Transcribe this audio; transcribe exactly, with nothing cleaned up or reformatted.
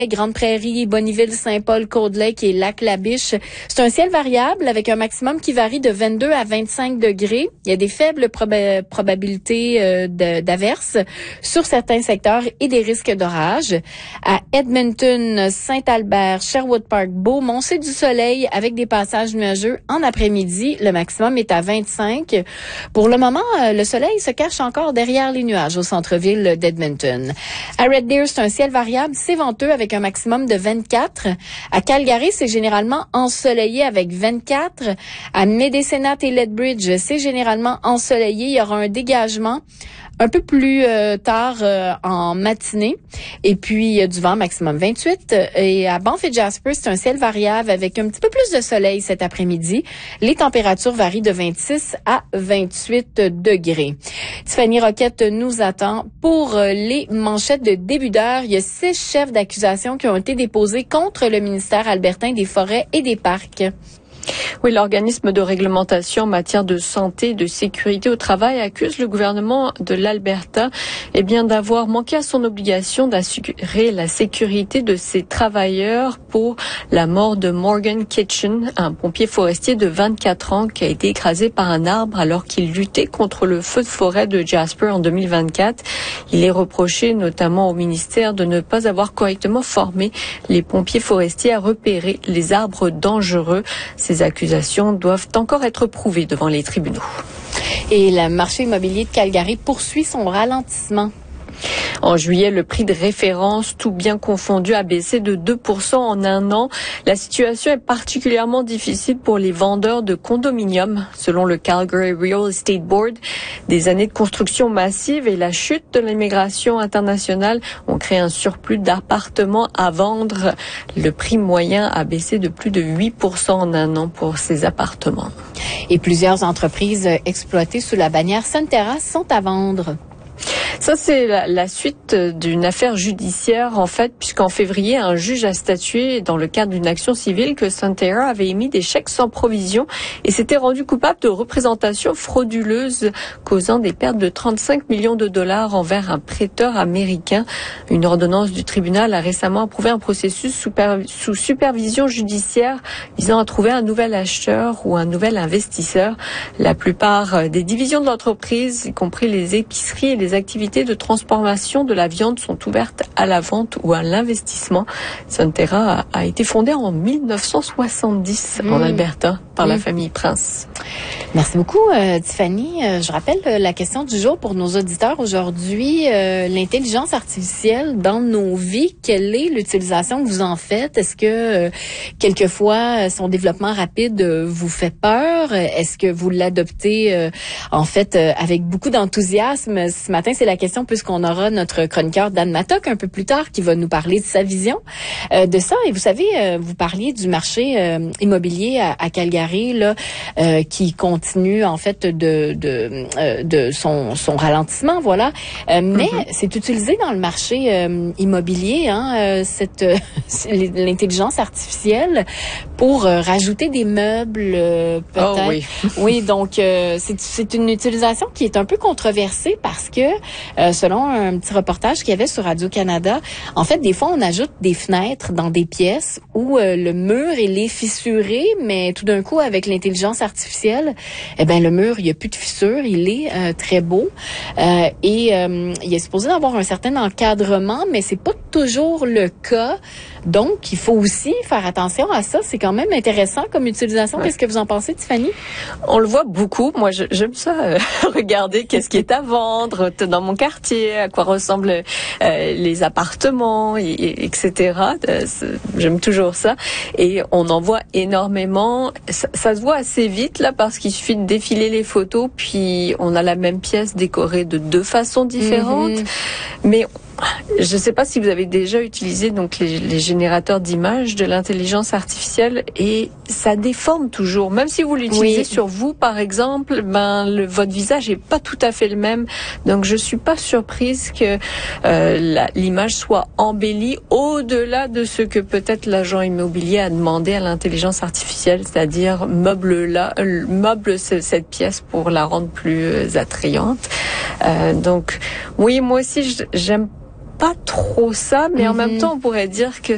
Grande Prairie, Bonneville, Saint-Paul, Cold Lake et Lac-La-Biche. C'est un ciel variable avec un maximum qui varie de vingt-deux à vingt-cinq degrés. Il y a des faibles proba- probabilités euh, de, d'averses sur certains secteurs et des risques d'orage. À Edmonton, Saint-Albert, Sherwood Park, Beaumont, c'est du soleil avec des passages nuageux en après-midi. Le maximum est à vingt-cinq. Pour le moment, euh, le soleil se cache encore derrière les nuages au centre-ville d'Edmonton. À Red Deer, c'est un ciel variable, c'est venteux avec un maximum de vingt-quatre. À Calgary, c'est généralement ensoleillé avec vingt-quatre. À Medicine et Lethbridge, c'est généralement ensoleillé. Il y aura un dégagement un peu plus euh, tard euh, en matinée. Et puis, il y a du vent maximum vingt-huit. Et à Banff et Jasper, c'est un ciel variable avec un petit peu plus de soleil cet après-midi. Les températures varient de vingt-six à vingt-huit degrés. Tiffany Roquette nous attend pour les manchettes de début d'heure. Il y a six chefs d'accusation qui ont été déposés contre le ministère albertain des Forêts et des Parcs. Oui, l'organisme de réglementation en matière de santé et de sécurité au travail accuse le gouvernement de l'Alberta eh bien, d'avoir manqué à son obligation d'assurer la sécurité de ses travailleurs pour la mort de Morgan Kitchen, un pompier forestier de vingt-quatre ans qui a été écrasé par un arbre alors qu'il luttait contre le feu de forêt de Jasper en deux mille vingt-quatre. Il est reproché notamment au ministère de ne pas avoir correctement formé les pompiers forestiers à repérer les arbres dangereux. Ces accusations doivent encore être prouvées devant les tribunaux. Et le marché immobilier de Calgary poursuit son ralentissement. En juillet, le prix de référence, tout bien confondu, a baissé de deux pour cent en un an. La situation est particulièrement difficile pour les vendeurs de condominiums. Selon le Calgary Real Estate Board, des années de construction massive et la chute de l'immigration internationale ont créé un surplus d'appartements à vendre. Le prix moyen a baissé de plus de huit pour cent en un an pour ces appartements. Et plusieurs entreprises exploitées sous la bannière Centerra sont à vendre. Ça, c'est la, la suite d'une affaire judiciaire, en fait, puisqu'en février, un juge a statué dans le cadre d'une action civile que Centerra avait émis des chèques sans provision et s'était rendu coupable de représentation frauduleuse causant des pertes de trente-cinq millions de dollars envers un prêteur américain. Une ordonnance du tribunal a récemment approuvé un processus super, sous supervision judiciaire visant à trouver un nouvel acheteur ou un nouvel investisseur. La plupart des divisions de l'entreprise, y compris les épiceries et les activités de transformation de la viande sont ouvertes à la vente ou à l'investissement. Centerra a, a été fondée en mille neuf cent soixante-dix mmh. en Alberta par mmh. la famille Prince. Merci beaucoup, euh, Tiffany. Euh, je rappelle euh, la question du jour pour nos auditeurs aujourd'hui. Euh, l'intelligence artificielle dans nos vies, quelle est l'utilisation que vous en faites? Est-ce que euh, quelquefois son développement rapide euh, vous fait peur? Est-ce que vous l'adoptez euh, en fait euh, avec beaucoup d'enthousiasme? Ce matin, c'est la question puisqu'on aura notre chroniqueur Dan Matok un peu plus tard qui va nous parler de sa vision euh, de ça. Et vous savez, euh, vous parliez du marché euh, immobilier à, à Calgary là, euh, qui continue en fait de de, euh, de son son ralentissement, voilà. Euh, mais mm-hmm. c'est utilisé dans le marché euh, immobilier, hein, euh, cette euh, l'intelligence artificielle pour euh, rajouter des meubles, euh, peut-être. Oh, oui. oui, donc euh, c'est c'est une utilisation qui est un peu controversée parce que Euh, selon un petit reportage qu'il y avait sur Radio-Canada, en fait, des fois, on ajoute des fenêtres dans des pièces où euh, le mur, il est fissuré, mais tout d'un coup, avec l'intelligence artificielle, eh ben le mur, il n'y a plus de fissure, il est euh, très beau. Euh, et euh, il est supposé avoir un certain encadrement, mais c'est pas toujours le cas. Donc, il faut aussi faire attention à ça. C'est quand même intéressant comme utilisation. Ouais. Qu'est-ce que vous en pensez, Tiffany? On le voit beaucoup. Moi, je, j'aime ça, euh, regarder qu'est-ce qui est à vendre dans mon quartier, à quoi ressemblent euh, les appartements, et, et, etc. Euh, j'aime toujours ça. Et on en voit énormément. Ça, ça se voit assez vite, là, parce qu'il suffit de défiler les photos, puis on a la même pièce décorée de deux façons différentes. Mm-hmm. Mais je ne sais pas si vous avez déjà utilisé donc les, les générateurs d'images de l'intelligence artificielle et ça déforme toujours. Même si vous l'utilisez oui. sur vous, par exemple, ben le, votre visage est pas tout à fait le même. Donc je suis pas surprise que euh, la, l'image soit embellie au-delà de ce que peut-être l'agent immobilier a demandé à l'intelligence artificielle, c'est-à-dire meuble là, meuble cette pièce pour la rendre plus attrayante. Euh, donc oui, moi aussi j'aime pas trop ça, mais mm-hmm. en même temps, on pourrait dire que